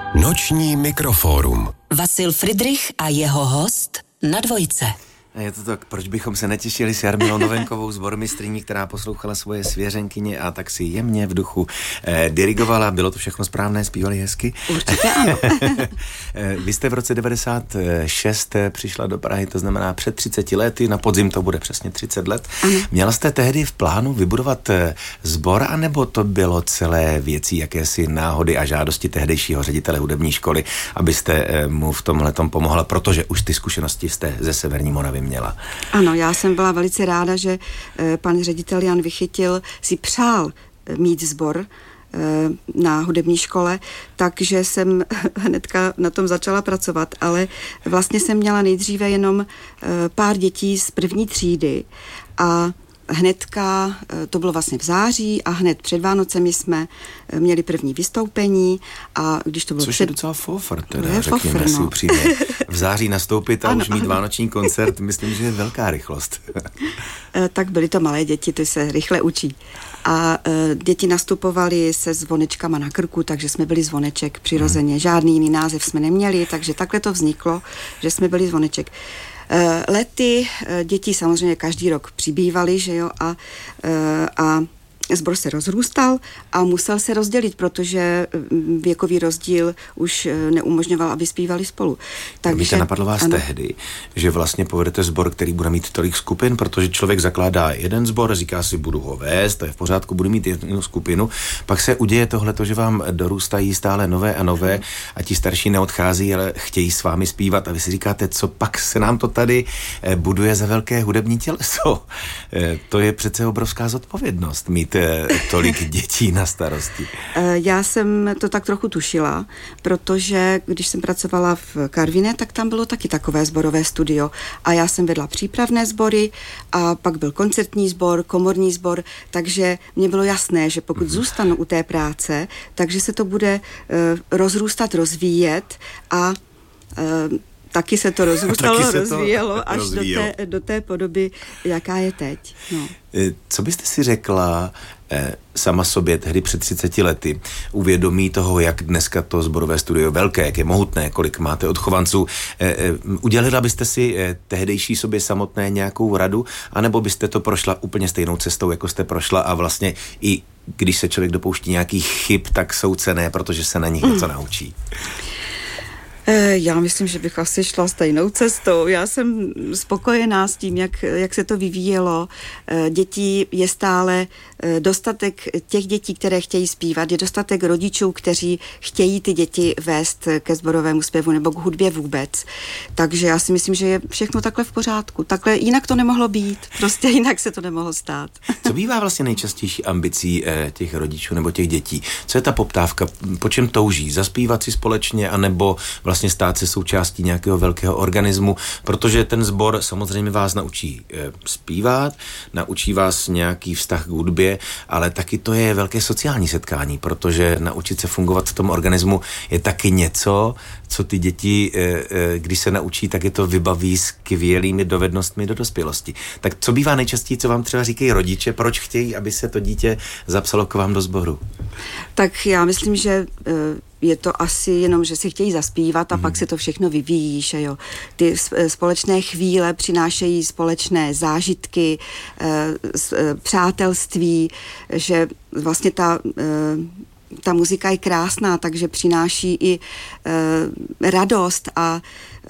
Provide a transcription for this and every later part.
Noční mikrofórum. Vasil Fridrich a jeho host na Dvojce. Je to tak, proč bychom se netěšili s Jarmilou Novenkovou, sbormistryní, která poslouchala svoje svěřenkyně a tak si jemně v duchu dirigovala. Bylo to všechno správné, zpívali hezky? Určitě ano. Vy jste v roce 96 přišla do Prahy, to znamená před 30 lety, na podzim to bude přesně 30 let. Ano. Měla jste tehdy v plánu vybudovat sbor, anebo to bylo celé věcí jakési náhody a žádosti tehdejšího ředitele hudební školy, abyste mu v tomhletom pomohla, protože už ty zkušenosti jste ze Severní Moravy měla? Ano, já jsem byla velice ráda, že pan ředitel Jan Vychytil si přál mít sbor na hudební škole, takže jsem hnedka na tom začala pracovat, ale vlastně jsem měla nejdříve jenom pár dětí z první třídy a hnedka, to bylo vlastně v září a hned před Vánocemi jsme měli první vystoupení a když to bylo Což je docela fofr, teda řekněme fofr, si upřímně. V září nastoupit a ano, už mít vánoční koncert, myslím, že je velká rychlost. Tak byly to malé děti, ty se rychle učí. A děti nastupovaly se zvonečkama na krku, takže jsme byli zvoneček přirozeně. Žádný jiný název jsme neměli, takže takhle to vzniklo, že jsme byli zvoneček. Lety děti samozřejmě každý rok přibývaly, že jo, a sbor se rozrůstal a musel se rozdělit, protože věkový rozdíl už neumožňoval, aby zpívali spolu. Takže napadlo vás tehdy, že vlastně povedete sbor, který bude mít tolik skupin, protože člověk zakládá jeden sbor, říká si, budu ho vést, to je v pořádku, budu mít jednu skupinu, pak se uděje tohleto, že vám dorůstají stále nové a nové a ti starší neodchází, ale chtějí s vámi zpívat a vy si říkáte, co pak se nám to tady buduje za velké hudební těleso. To je přece obrovská zodpovědnost mít tolik dětí na starosti. Já jsem to tak trochu tušila, protože když jsem pracovala v Karviné, tak tam bylo taky takové sborové studio a já jsem vedla přípravné sbory a pak byl koncertní sbor, komorní sbor, takže mně bylo jasné, že pokud zůstanu u té práce, takže se to bude rozrůstat, rozvíjet a taky se to rozrůstalo, rozvíjelo až do té podoby, jaká je teď. No. Co byste si řekla sama sobě tehdy před 30 lety, uvědomí toho, jak dneska to sborové studio je velké, jak je mohutné, kolik máte odchovanců, udělila byste si tehdejší sobě samotné nějakou radu, anebo byste to prošla úplně stejnou cestou, jako jste prošla a vlastně i když se člověk dopouští nějakých chyb, tak jsou cenné, protože se na nich něco naučí? Já myslím, že bych asi šla stejnou cestou. Já jsem spokojená s tím, jak se to vyvíjelo. Dětí je stále dostatek těch dětí, které chtějí zpívat, je dostatek rodičů, kteří chtějí ty děti vést ke sborovému zpěvu nebo k hudbě vůbec. Takže já si myslím, že je všechno takhle v pořádku. Takhle jinak to nemohlo být. Prostě jinak se to nemohlo stát. Co bývá vlastně nejčastější ambicí těch rodičů nebo těch dětí? Co je ta poptávka? Po čem touží? Zaspívat si společně anebo vlastně stát se součástí nějakého velkého organismu, protože ten sbor samozřejmě vás naučí zpívat, naučí vás nějaký vztah k hudbě, ale taky to je velké sociální setkání, protože naučit se fungovat v tom organismu je taky něco, co ty děti, když se naučí, tak je to vybaví skvělými dovednostmi do dospělosti. Tak co bývá nejčastěji, co vám třeba říkají rodiče, proč chtějí, aby se to dítě zapsalo k vám do sboru? Tak já myslím, že je to asi jenom, že si chtějí zaspívat a pak se to všechno vyvíjí, že jo. Ty společné chvíle přinášejí společné zážitky, přátelství, že vlastně ta muzika je krásná, takže přináší i radost a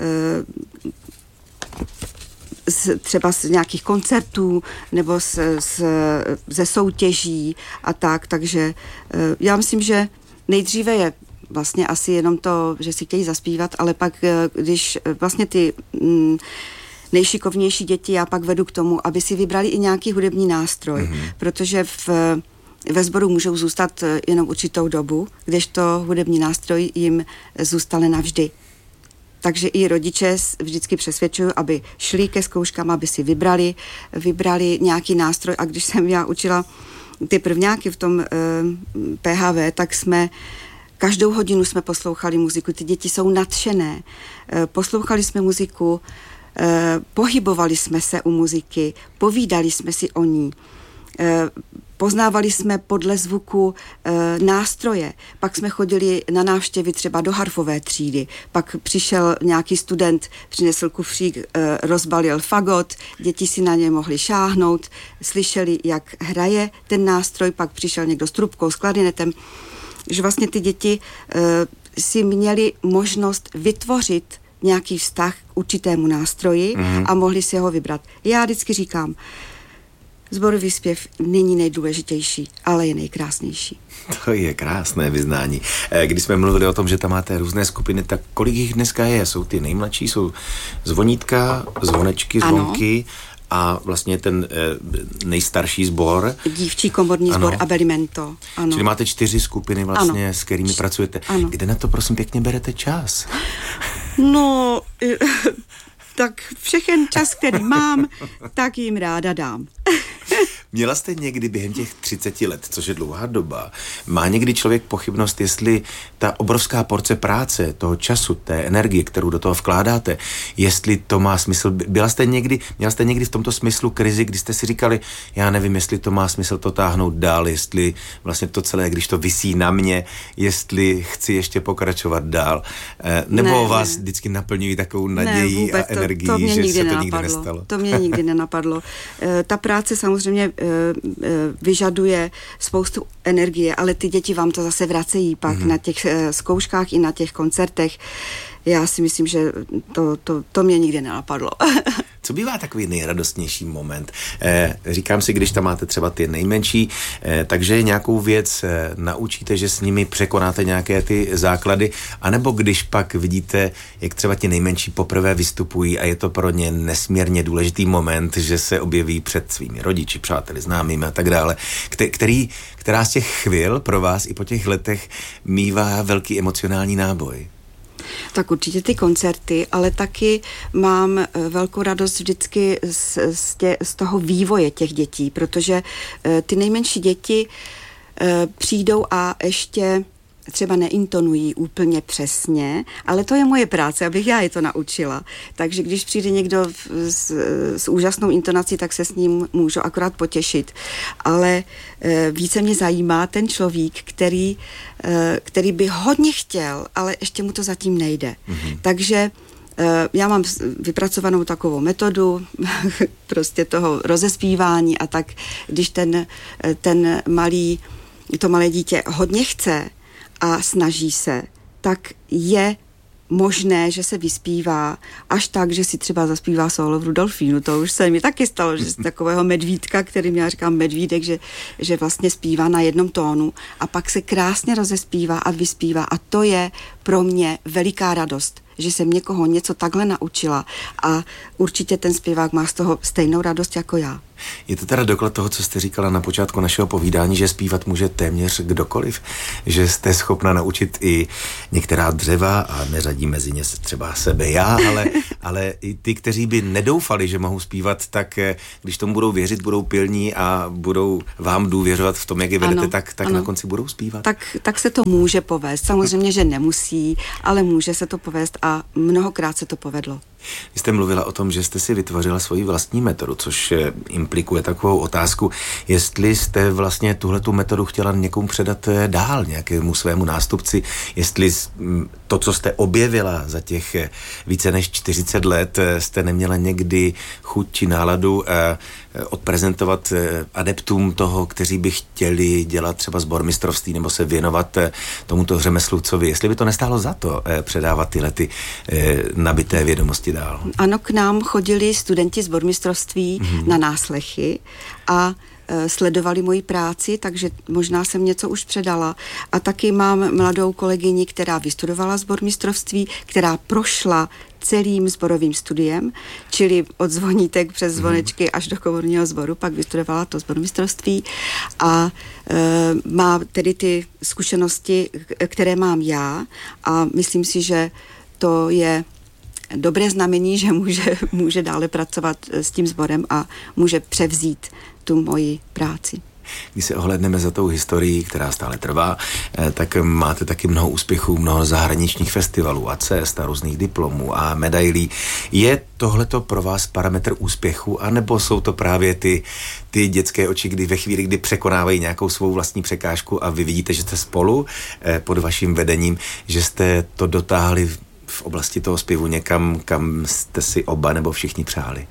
třeba z nějakých koncertů nebo ze soutěží a tak, takže já myslím, že nejdříve je vlastně asi jenom to, že si chtějí zaspívat, ale pak, když vlastně ty nejšikovnější děti já pak vedu k tomu, aby si vybrali i nějaký hudební nástroj, protože ve sboru můžou zůstat jenom určitou dobu, kdežto hudební nástroj jim zůstane navždy. Takže i rodiče vždycky přesvědčují, aby šli ke zkouškám, aby si vybrali nějaký nástroj a když jsem já učila ty prvňáky v tom PHV, tak každou hodinu jsme poslouchali muziku, ty děti jsou nadšené. Poslouchali jsme muziku, pohybovali jsme se u muziky, povídali jsme si o ní. Poznávali jsme podle zvuku nástroje, pak jsme chodili na návštěvy třeba do harfové třídy, pak přišel nějaký student, přinesl kufřík, rozbalil fagot, děti si na ně mohly šáhnout, slyšeli, jak hraje ten nástroj, pak přišel někdo s trubkou, s klarinetem, že vlastně ty děti si měli možnost vytvořit nějaký vztah k určitému nástroji a mohli si ho vybrat. Já vždycky říkám, sborový zpěv není nejdůležitější, ale je nejkrásnější. To je krásné vyznání. Když jsme mluvili o tom, že tam máte různé skupiny, tak kolik jich dneska je? Jsou ty nejmladší, jsou zvonítka, zvonečky, zvonky a vlastně ten nejstarší sbor. Dívčí komorní sbor Abelimento. Ano. Čili máte 4 skupiny vlastně, s kterými pracujete. Ano. Kde na to prosím pěkně berete čas? No, tak všechen čas, který mám, tak jim ráda dám. Měla jste někdy během těch 30 let, což je dlouhá doba, má někdy člověk pochybnost, jestli ta obrovská porce práce, toho času, té energie, kterou do toho vkládáte, jestli to má smysl. Měla jste někdy v tomto smyslu krizi, kdy jste si říkali, já nevím, jestli to má smysl to táhnout dál, jestli vlastně to celé, když to visí na mě, jestli chci ještě pokračovat dál, nebo vás vždycky naplňují takovou nadějí a energií, že se to nikdy nestalo. To mě nikdy nenapadlo. Ta práce samozřejmě vyžaduje spoustu energie, ale ty děti vám to zase vracejí pak na těch zkouškách i na těch koncertech. Já si myslím, že to mě nikdy nenapadlo. Co bývá takový nejradostnější moment? Říkám si, když tam máte třeba ty nejmenší, takže nějakou věc naučíte, že s nimi překonáte nějaké ty základy, anebo když pak vidíte, jak třeba ti nejmenší poprvé vystupují a je to pro ně nesmírně důležitý moment, že se objeví před svými rodiči, přáteli, známými a tak dále, která z těch chvil pro vás i po těch letech mívá velký emocionální náboj. Tak určitě ty koncerty, ale taky mám velkou radost vždycky z toho vývoje těch dětí, protože ty nejmenší děti přijdou a ještě třeba neintonují úplně přesně, ale to je moje práce, abych já je to naučila. Takže když přijde někdo s úžasnou intonací, tak se s ním můžu akorát potěšit. Ale více mě zajímá ten člověk, který by hodně chtěl, ale ještě mu to zatím nejde. Takže já mám vypracovanou takovou metodu prostě toho rozespívání a tak, když to malé dítě hodně chce a snaží se, tak je možné, že se vyspívá až tak, že si třeba zaspívá solo v Rudolfínu. To už se mi taky stalo, že z takového medvídka, kterým já říkám medvídek, že vlastně zpívá na jednom tónu a pak se krásně rozespívá a vyspívá a to je pro mě veliká radost, že jsem někoho něco takhle naučila a určitě ten zpěvák má z toho stejnou radost jako já. Je to teda doklad toho, co jste říkala na počátku našeho povídání, že zpívat může téměř kdokoliv, že jste schopna naučit i některá dřeva a neřadí mezi ně třeba sebe já, ale i ty, kteří by nedoufali, že mohou zpívat, tak když tomu budou věřit, budou pilní a budou vám důvěřovat v tom, jak je vedete, tak na konci budou zpívat. Tak se to může povést. Samozřejmě, že nemusí, ale může se to povést a mnohokrát se to povedlo. Vy jste mluvila o tom, že jste si vytvořila svoji vlastní metodu, což implikuje takovou otázku, jestli jste vlastně tuhletu metodu chtěla někomu předat dál, nějakému svému nástupci, jestli to, co jste objevila za těch více než 40 let, jste neměla někdy chuť či náladu odprezentovat adeptům toho, kteří by chtěli dělat třeba sbormistrovství nebo se věnovat tomuto řemeslu, co vy. Jestli by to nestálo za to předávat tyhle nabité vědomosti dál. Ano, k nám chodili studenti sbormistrovství na náslechy a sledovali moji práci, takže možná jsem něco už předala. A taky mám mladou kolegyni, která vystudovala sbormistrovství, která prošla celým sborovým studiem, čili od zvonítek přes zvonečky až do komorního sboru, pak vystudovala to sbormistrovství a má tedy ty zkušenosti, které mám já a myslím si, že to je dobré znamení, že může dále pracovat s tím sborem a může převzít tu moji práci. když se ohlédneme za tou historií, která stále trvá, tak máte taky mnoho úspěchů, mnoho zahraničních festivalů a cest a různých diplomů a medailí. Je tohleto pro vás parametr úspěchu, anebo jsou to právě ty dětské oči, kdy ve chvíli, kdy překonávají nějakou svou vlastní překážku a vy vidíte, že jste spolu pod vaším vedením, že jste to dotáhli v oblasti toho zpěvu někam, kam jste si oba nebo všichni přáli?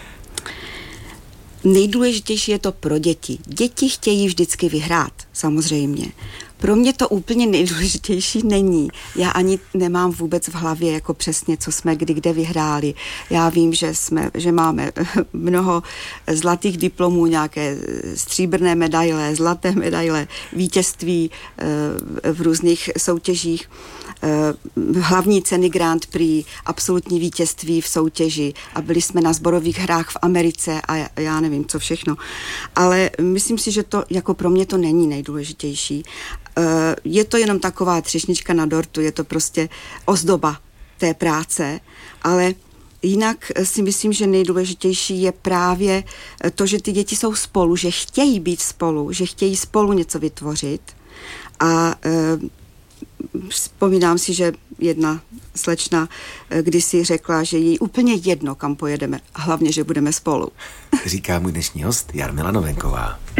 Nejdůležitější je to pro děti. Děti chtějí vždycky vyhrát, samozřejmě. Pro mě to úplně nejdůležitější není. Já ani nemám vůbec v hlavě jako přesně, co jsme kdy kde vyhráli. Já vím, že máme mnoho zlatých diplomů, nějaké stříbrné medaile, zlaté medaile, vítězství v různých soutěžích, hlavní ceny Grand Prix, absolutní vítězství v soutěži a byli jsme na sborových hrách v Americe a já nevím, co všechno. Ale myslím si, že to jako pro mě to není nejdůležitější. Je to jenom taková třešnička na dortu, je to prostě ozdoba té práce, ale jinak si myslím, že nejdůležitější je právě to, že ty děti jsou spolu, že chtějí být spolu, že chtějí spolu něco vytvořit a vzpomínám si, že jedna slečna kdysi řekla, že jí úplně jedno, kam pojedeme, a hlavně, že budeme spolu. Říká můj dnešní host Jarmila Novenková.